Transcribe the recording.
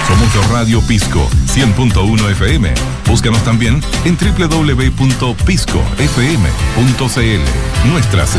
Somos Radio Pisco 100.1 FM. Búscanos también en www.piscofm.cl. Nuestras